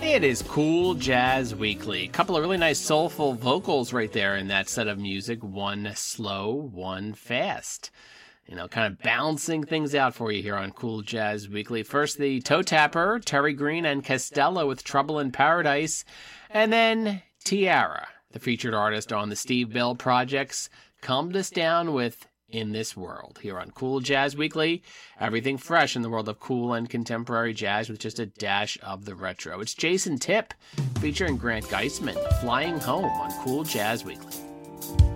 It is Cool Jazz Weekly. A couple of really nice soulful vocals right there in that set of music. One slow, one fast. Kind of balancing things out for you here on Cool Jazz Weekly. First, the Toe Tapper, Terry Green and Costello with Trouble in Paradise. And then Tiara, the featured artist on the Steve Bell Project's Calmed Us Down with In This World. Here on Cool Jazz Weekly, everything fresh in the world of cool and contemporary jazz with just a dash of the retro. It's Jason Tipp featuring Grant Geisman, Flying Home on Cool Jazz Weekly.